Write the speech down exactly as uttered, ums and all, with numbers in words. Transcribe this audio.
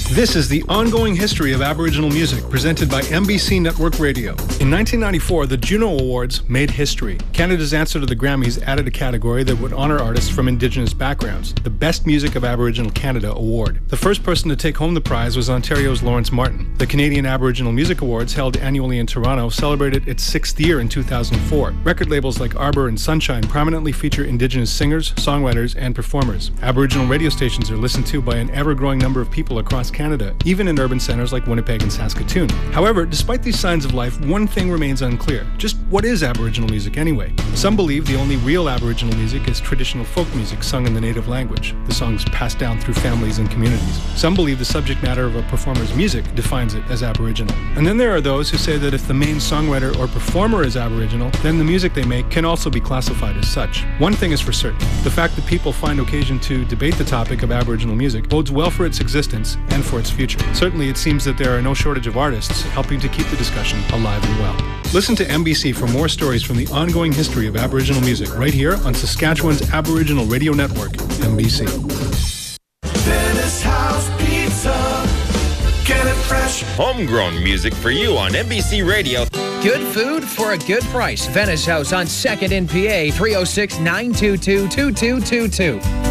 This is the ongoing history of Aboriginal music, presented by M B C Network Radio. In nineteen ninety-four, the Juno Awards made history. Canada's answer to the Grammys added a category that would honor artists from Indigenous backgrounds, the Best Music of Aboriginal Canada Award. The first person to take home the prize was Ontario's Lawrence Martin. The Canadian Aboriginal Music Awards, held annually in Toronto, celebrated its sixth year in two thousand four. Record labels like Arbor and Sunshine prominently feature Indigenous singers, songwriters, and performers. Aboriginal radio stations are listened to by an ever-growing number of people across Canada, even in urban centres like Winnipeg and Saskatoon. However, despite these signs of life, one thing remains unclear. Just what is Aboriginal music anyway? Some believe the only real Aboriginal music is traditional folk music sung in the native language, the songs passed down through families and communities. Some believe the subject matter of a performer's music defines it as Aboriginal. And then there are those who say that if the main songwriter or performer is Aboriginal, then the music they make can also be classified as such. One thing is for certain: the fact that people find occasion to debate the topic of Aboriginal music bodes well for its existence and for its future. Certainly, it seems that there are no shortage of artists helping to keep the discussion alive and well. Listen to M B C for more stories from the ongoing history of Aboriginal music right here on Saskatchewan's Aboriginal Radio Network, M B C. Venice House Pizza. Get it fresh. Homegrown music for you on M B C Radio. Good food for a good price. Venice House on second in P A, three oh six, nine two two, two two two two.